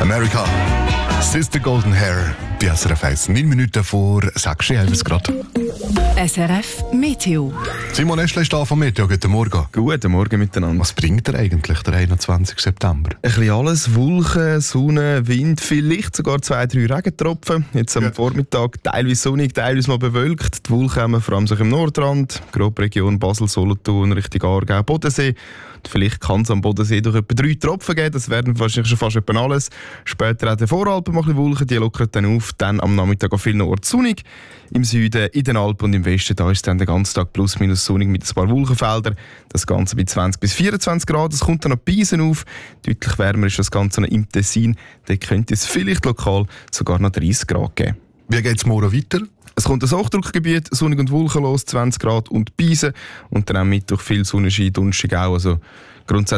America. Sister Golden Hair bei SRF 1. 9 Minuten vor 6 Uhr gerade. SRF Meteo. Simon Eschle ist da vom Meteo. Guten Morgen. Guten Morgen miteinander. Was bringt er eigentlich, der 21. September? Ein bisschen alles, Wolken, Sonne, Wind, vielleicht sogar 2-3 Regentropfen. Jetzt am Vormittag teilweise sonnig, teilweise mal bewölkt. Die Wolken haben vor allem sich im Nordrand, grobe Region Basel, Solothurn, Richtung Aargau, Bodensee. Vielleicht kann es am Bodensee durch etwa 3 Tropfen geben, das werden wahrscheinlich schon fast etwa alles. Später auch der Voralpen mal ein bisschen Wolken, die lockern dann auf. Dann am Nachmittag an vielen Orten sonnig. Im Süden, in den Alpen und im Westen, da ist dann den ganzen Tag plus minus sonnig mit ein paar Wolkenfeldern. Das Ganze bei 20 bis 24 Grad. Es kommt dann noch Beisen auf. Deutlich wärmer ist das Ganze noch im Tessin. Da könnte es vielleicht lokal sogar noch 30 Grad geben. Wie geht es morgen weiter? Es kommt ein Hochdruckgebiet, sonnig und wolkenlos, 20 Grad und Beisen. Und dann am Mittwoch viel Sonnenschein, Donnerstag auch. Also grundsätzlich